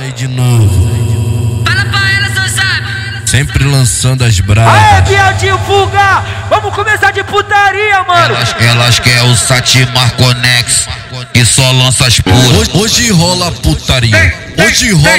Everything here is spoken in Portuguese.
Aí de novo. Fala pra ela, seu sabe. Sempre lançando as bravas. Aê, Bieltinho Fuga! Vamos começar de putaria, mano! Elas quer o Satimar Conex, que só lança as puras. Hoje rola putaria. Hoje rola